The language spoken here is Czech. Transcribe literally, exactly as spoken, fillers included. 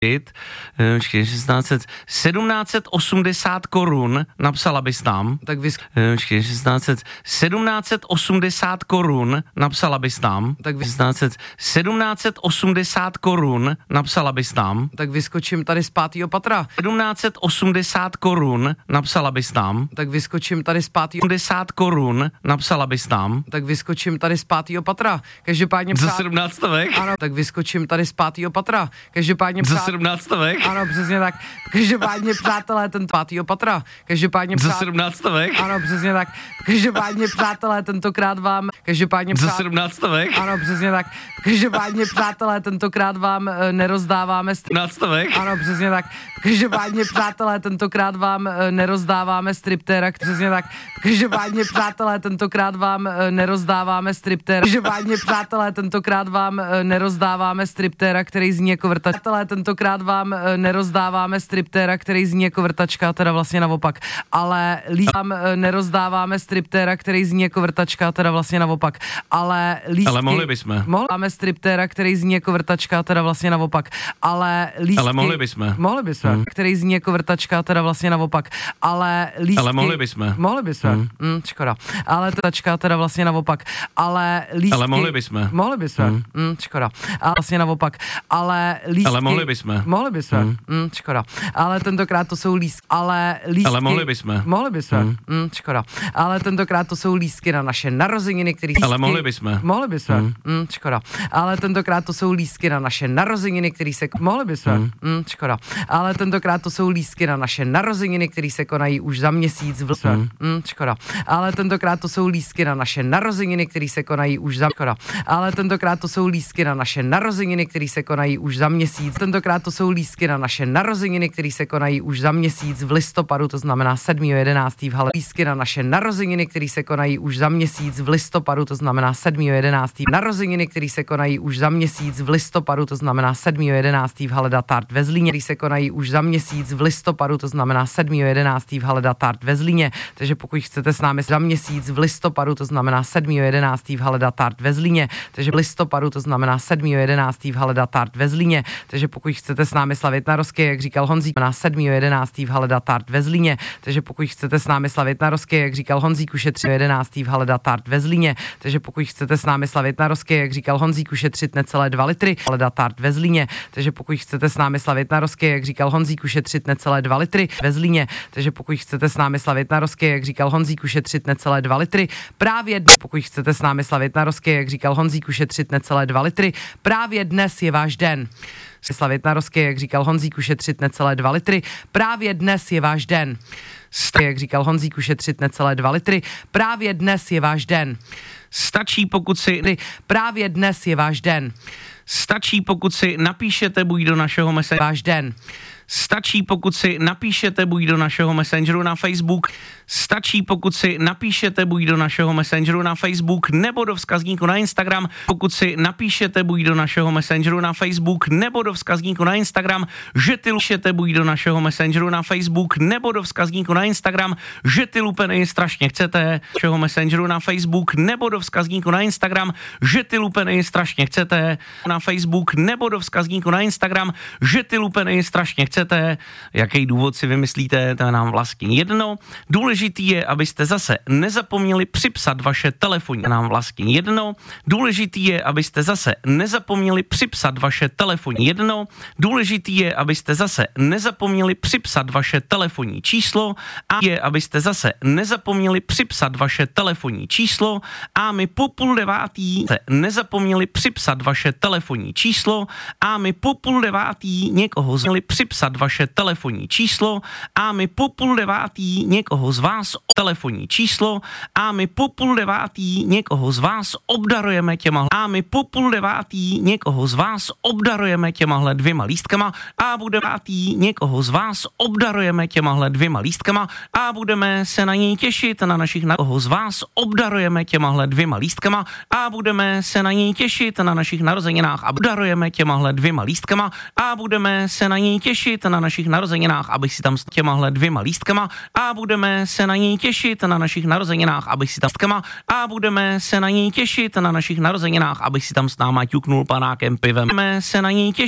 šestnáct set, sedmnáct set osmdesát korun, napsala bys nám. Tak vys... šestnáct set, sedmnáct set osmdesát korun, napsala bys nám. Tak vys... šestnáct set, sedmnáct set osmdesát korun, napsala bys nám. Tak vyskočím tady z pátýho patra. sedmnáct set osmdesát korun, napsala bys nám. Tak vyskočím tady z pátýho... osmdesát korun, napsala bys nám. Tak vyskočím tady z pátýho patra. Každopádně... Za přát... sedmnáct stovek? Ano, tak vyskočím tady z pátýho patra. Každopádně... Za Přát... sedmnáct stovek? Ano, přesně tak. Každopádně, přátelé, ten pátýho patra. Každopádně... Za Přát... sedmnáct stovek? Ano, přesně tak. Každopádně, přátelé, tentokrát vám... Každopádně... Za Přát... sedmnáct stovek? Ano, přesně tak. Každopádně, přátelé, tentokrát vám e, nerozdáváme... Stri... sedmnáct stovek? Ano, přesně tak. Každopádně, přátelé, tentokrát vám e, nerozdáváme striptéra. Přesně tak. Každopádně, přátelé, tentokrát vám e, nerozdáváme striptéra. Každopádně, přátelé, tentokrát vám e, nerozdáváme striptéra, který zní jako vrtačka. Přátelé, tentokrát vám e, nerozdáváme striptéra, který zní jako vrtačka, teda vlastně naopak. Ale líst vám e, nerozdáváme striptéra, který zní jako vrtačka, teda vlastně naopak. Ale lístky... Ale mohli bychom. Mohli máme striptéra, který zní jako vrtačka, teda vlastně naopak. Ale lístky... Ale mohli bychom. Mohli bychom. Hmm. Který zní jako vrtačka, teda vlastně naopak. Ale lístky... Ale mohli bychom. Mohli bychom. Hmm. Hmm, škoda. Ale vrtačka, teda vlastně naopak. Ale lístky... Ale mohli bychom. Mohli bychom. Hmm. Hmm, škoda. Ale vlastně naopak. Ale lístky... Ale mohli bychom. Mohli bychom. Hmm. Hmm, škoda. Ale tentokrát to jsou lístky. Ale lístky... Ale mohli bychom. Mohli bychom. Hmm. Hmm, škoda. Ale tentokrát to jsou lístky na naše narozeniny, které... Ale mohli bychom. Mohli bychom. Hmm. Hmm, škoda. Ale tentokrát to jsou lístky na naše narozeniny, které se... Mohli bychom. Hmm. Hmm, škoda. Ale tentokrát to jsou lístky na naše narozeniny, které se konají už za měsíc v... Hmm. Hmm, škoda. Ale tentokrát to jsou lístky na naše narozeniny, které se konají už za... Škoda. Ale tentokrát to jsou lístky na naše narozeniny, které se konají už za měsíc. Tentokrát to jsou lístky na naše narozeniny, které se konají už za měsíc v listopadu, to znamená sedmého jedenáctého v Hale. Lístky na naše narozeniny, které se konají už za měsíc v listopadu, to znamená sedmého jedenáctého Narozeniny, které se konají už za měsíc v listopadu, to znamená sedmého jedenáctého v Hale Tart ve Zlíně, které se konají už za měsíc v listopadu, to znamená sedmého jedenáctého v Hale Tart ve Zlíně. Takže pokud chcete s námi za měsíc v listopadu, to znamená sedmého jedenáctého v Hale Tart ve Zlíně, takže v listopadu, to znamená sedmého jedenáctého v Hale Tart ve Zlíně. Takže pokud chcete s námi slavit narozky, jak říkal Honzík, na sedmého jedenáctého v Hale Tart ve Zlíně. Takže pokud chcete s námi slavit narozky, jak říkal Honzík, ušetřit jedenáctého v Hale Tart ve Zlíně. Takže pokud chcete s námi slavit narozky, jak říkal Honzík, ušetřit necelé dva litry, Hale Tart ve Zlíně. Takže pokud chcete s námi slavit narozky, jak říkal Honzík, ušetřit necelé dva litry ve Zlíně. Takže pokud chcete s námi slavit narozky, jak říkal Honzík, ušetřit necelé dva litry, právě dnes, pokud chcete s námi slavit narozky, jak říkal Honzík, ušetřit necelé dva litry, právě dnes je váš den. Slavit narozky, jak říkal Honzík, ušetřit necelé dva litry, právě dnes je váš den. Jak říkal Honzík, ušetřit necelé dva litry, právě dnes je váš den. Stačí, pokud si... Právě dnes je váš den. Stačí, pokud si napíšete buď do našeho messengeru. Váš den. Stačí, pokud si napíšete buď do našeho messengeru na Facebook. Stačí, pokud si napíšete buď do našeho messengeru na Facebook nebo do vzkazníku na Instagram. Pokud si napíšete buď do našeho messengeru na Facebook nebo do vzkazníku na Instagram, že ty lušete buď do našeho messengeru na Facebook nebo do vzkazníku na Instagram, že ty lupeny strašně chcete. Našeho messengeru na Facebook nebo do vzkazníku na Instagram, že ty lupeny strašně chcete. Na Facebook nebo do vzkazníku na Instagram, že ty lupeny strašně chcete. Jaký důvod si vymyslíte, to je nám vlastně jedno. Důležitý je, abyste zase nezapomněli připsat vaše telefonní, nám vlastně jedno. Důležitý je, abyste zase nezapomněli připsat vaše telefonní jedno. Důležitý je, abyste zase nezapomněli připsat vaše telefonní číslo a je, abyste zase nezapomněli připsat vaše telefonní číslo a my po půl devátý nezapomněli připsat vaše telefonní číslo a my po půl devátý někoho změli připsat vaše telefonní číslo a my po půl devátý někoho z vás telefonní číslo a my po půl devátý někoho z vás obdarujeme těma a my po půl devátý někoho z vás obdarujeme těmahle dvěma lístkama a bude devátý někoho z vás obdarujeme těmahle dvěma lístkama a budeme se na něj těšit na našich někoho z vás obdarujeme těmahle dvěma lístkama a budeme se na něj těšit na našich narozeninách a obdarujeme těmahle dvěma lístkama a budeme se na něj těšit na našich narozeninách, aby si tam s těmahle dvěma lístkama a budeme se na něj těšit na našich narozeninách, aby si tam stkama a budeme se na něj těšit na našich narozeninách, aby si tam s náma ťuknul panákem pivem. Budeme se na něj těšit